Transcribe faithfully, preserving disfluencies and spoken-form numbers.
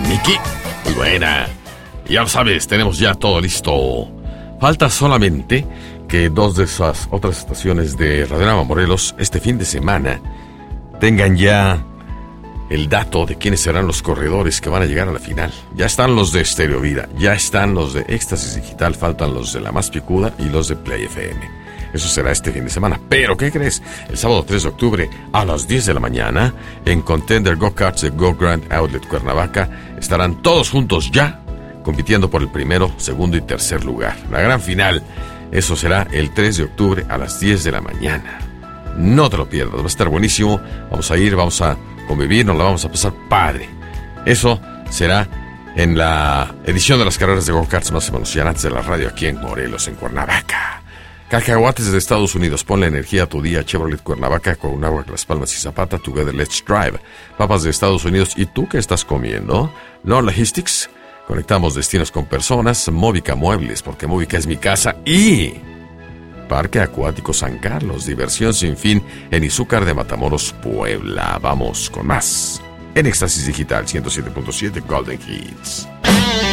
Miki. Muy buena. Ya lo sabes, tenemos ya todo listo. Falta solamente que dos de esas otras estaciones de Radiorama Morelos este fin de semana tengan ya el dato de quiénes serán los corredores que van a llegar a la final. Ya están los de Estéreo Vida, ya están los de Éxtasis Digital, faltan los de La Más Picuda y los de Play F M. Eso será este fin de semana. Pero, ¿qué crees? El sábado tres de octubre a las diez de la mañana, en Contender Go-Karts de Go Grand Outlet Cuernavaca, estarán todos juntos ya, compitiendo por el primero, segundo y tercer lugar. La gran final, eso será el tres de octubre a las diez de la mañana. No te lo pierdas, va a estar buenísimo. Vamos a ir, vamos a convivir, nos la vamos a pasar padre. Eso será en la edición de las carreras de Go-Karts más emocionantes de la radio aquí en Morelos, en Cuernavaca. Cacahuates de Estados Unidos, ponle energía a tu día. Chevrolet Cuernavaca, con agua, Las Palmas y Zapata, Together Let's Drive. Papas de Estados Unidos, ¿y tú qué estás comiendo? Lord Logistics, conectamos destinos con personas. Móvica Muebles, porque Móvica es mi casa. Y Parque Acuático San Carlos, diversión sin fin en Izúcar de Matamoros, Puebla. Vamos con más en Éxtasis Digital ciento siete punto siete Golden Hits.